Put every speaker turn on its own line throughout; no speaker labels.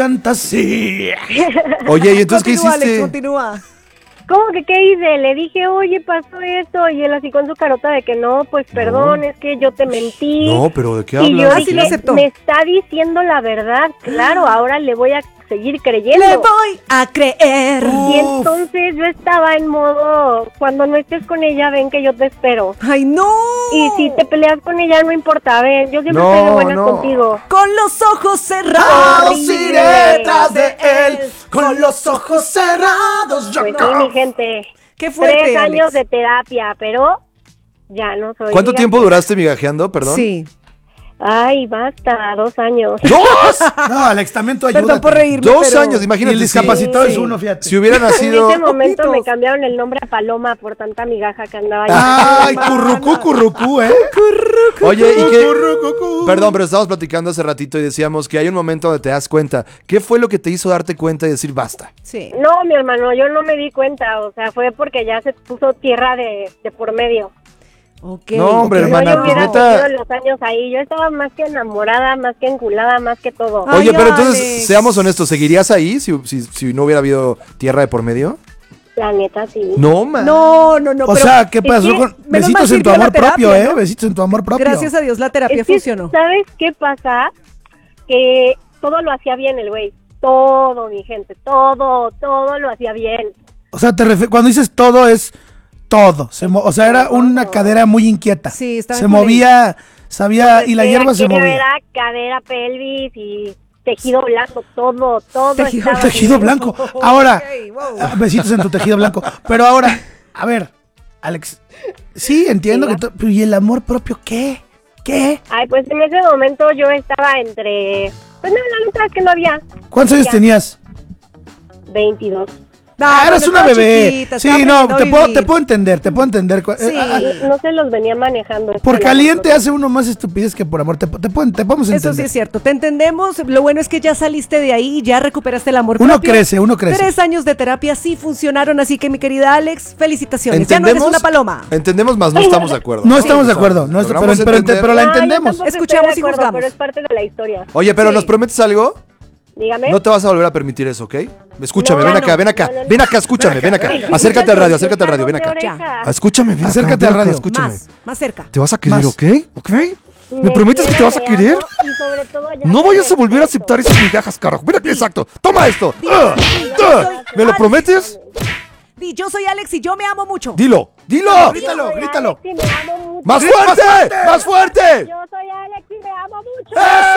fantasía.
Oye, ¿y entonces qué
Continúa,
hiciste?
Alex, continúa.
¿Cómo que qué hice? Le dije, oye, pasó esto, y él así con su carota de que no, pues perdón, es que yo te mentí.
No, pero ¿de qué
Y yo
hablas?
sí lo
dije,
aceptó.
me está diciendo la verdad, claro, ahora le voy a seguir creyendo.
Le voy a creer.
Y entonces yo estaba en modo, cuando no estés con ella, ven que yo te espero.
¡Ay, no!
Y si te peleas con ella, no importa, ven, yo siempre
No,
estoy de buenas
no.
contigo.
Con los ojos cerrados
iré
detrás de él.
Con los ojos cerrados.
Pues sí, mi gente.
Qué fuerte,
3 años
Alex.
de terapia, pero ya no soy.
¿Cuánto
diga-
tiempo duraste migajeando, perdón?
Sí.
Ay, basta, 2 años.
¡2!
No, Alex, también tú ayúdate.
Perdón por reírme,
2
pero-
años,
Y
imagínate.
el discapacitado
sí.
es uno, fíjate.
Si hubiera
En
nacido...
ese momento
Ojitos.
me cambiaron el nombre a Paloma por tanta migaja que andaba yo.
Ay, currucú, ¿eh?
Oye, ¿y qué?
Currucú.
Perdón, pero estábamos platicando hace ratito y decíamos que hay un momento donde te das cuenta. ¿Qué fue lo que te hizo darte cuenta y decir basta?
Sí.
No, mi hermano, yo no me di cuenta, o sea, fue porque ya se puso tierra de por medio.
Ok.
No, hombre,
ok.
hermana,
yo
pues
hubiera
neta-
tenido los años ahí, yo estaba más que enamorada, más que enculada, más que todo.
Ay,
Oye, pero entonces,
Alex.
seamos honestos, ¿seguirías ahí si no hubiera habido tierra de por medio?
La neta, sí.
No, man.
No.
O
pero
sea, ¿qué pasó
que
con
menos
besitos
mal
en tu
sirvió la
amor propio,
terapia, ¿no?
Besitos en tu amor propio.
gracias a Dios la terapia
Es que,
funcionó.
¿sabes qué pasa? Que todo lo hacía bien el güey. Todo, mi gente, todo lo hacía bien.
O sea, cuando dices todo es todo. O sea, era una cadera muy inquieta.
Sí, estaba
Se
en
movía, sabía, y la hierba se movía.
Era cadera, pelvis y tejido blanco, todo
Tejido-
estaba
Tejido
bien.
blanco. Ahora,
Ok, wow.
besitos en tu tejido blanco. Pero ahora, a ver, Alex, sí, entiendo
Sí,
que pero ¿y el amor propio qué? ¿Qué?
Ay, pues en ese momento yo estaba entre... Pues no, la neta es que no había.
¿Cuántos años
Ya.
tenías?
22.
Eras una
estaba
bebé.
chiquita,
Sí,
estaba
no,
aprendiendo a vivir.
te puedo entender.
Sí.
No se los venía manejando.
Por
Esto,
caliente
la-
hace uno más estupidez que por amor. Te podemos entender.
Eso sí es cierto, te entendemos. Lo bueno es que ya saliste de ahí y ya recuperaste el amor
Uno
propio.
crece, uno crece.
3 años de terapia sí funcionaron, así que mi querida Alex, felicitaciones. Ya no eres una paloma.
Entendemos, más no estamos de acuerdo.
No estamos de acuerdo, no,
Logramos
pero
entender.
la
No, yo
entendemos.
tampoco estoy
Escuchamos
de
y
acuerdo,
juzgamos.
Pero es parte de la historia.
Oye, pero
Sí.
¿nos prometes algo?
Dígame.
No te vas a volver a permitir eso, ¿ok? Escúchame,
No,
ven
no,
acá, ven acá.
no, no, no.
Ven acá, escúchame, ven acá.
Ay,
Acércate al radio, acércate al
Jalón
radio, ven
de
acá.
oreja.
Escúchame, ven acá,
Acércate
ven
al
acá,
radio.
escúchame.
Más cerca.
Te vas a querer,
Más.
¿ok? ¿Ok? ¿Me prometes que te vas a
quiero,
querer?
me amo y sobre todo ya
No
te
vayas a volver a
respeto.
aceptar esas migajas, carajo. Mira que exacto. Toma esto. ¿Me lo
Alex.
prometes?
Di, yo soy Alex y yo me amo mucho.
Dilo, dilo.
Grítalo,
Soy
grítalo.
Alex y me amo mucho.
¡Más fuerte! ¡Más fuerte!
Yo soy Alex y me amo mucho.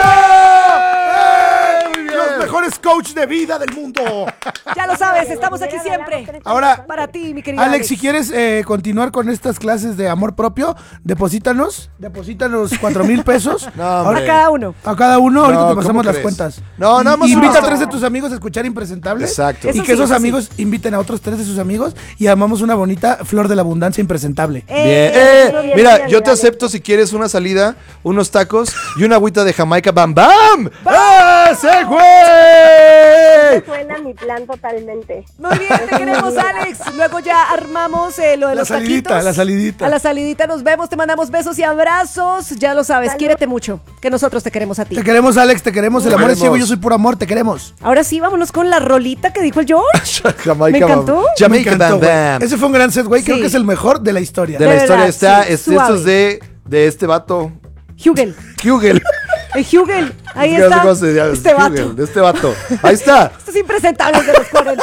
Muy bien.
Los mejores coach de vida del mundo.
Ya lo sabes, estamos aquí siempre.
Ahora,
Para ti, mi querido
Alex, si quieres continuar con estas clases de amor propio, deposítanos 4,000 pesos.
No, hombre.
A cada uno.
A cada uno, ahorita
No,
te pasamos
¿cómo
las
crees?
cuentas.
No, nada más
Invita a
uno.
3 de tus amigos a escuchar Impresentables.
Exacto.
Y
Eso
que
sí,
esos
eso
amigos inviten a otros 3 de sus amigos y armamos una bonita flor de la abundancia impresentable.
Bien.
eso bien,
Mira,
bien,
yo te
bien.
acepto si quieres una salida, unos tacos y una agüita de Jamaica. ¡Bam, bam! ¡Ese güey!
Suena mi plan totalmente.
Muy bien, te queremos, Alex. Luego ya armamos lo de
La
los
salidita,
taquitos.
la salidita.
A la salidita nos vemos, te mandamos besos y abrazos. Ya lo sabes,
Salud.
quiérete mucho, que nosotros te queremos a ti.
Te queremos, Alex, te queremos. El
Te
amor es ciego,
queremos.
yo soy puro amor, te queremos.
Ahora sí, vámonos con la rolita que dijo el George.
Jamaica.
Me encantó.
Bam.
Me
Jamaica,
encantó,
bam,
güey.
bam.
Ese fue un gran set, güey. Creo
Sí.
que es el mejor de la historia.
De
De
la historia
verdad,
está,
sí,
estos
suave.
de este vato.
Hugel.
Hugel.
El Hugel. Ahí
Es que no sé
está.
cómo se llama,
Este
Hugel,
vato.
de este vato. Ahí está.
Estos impresentables de los 40.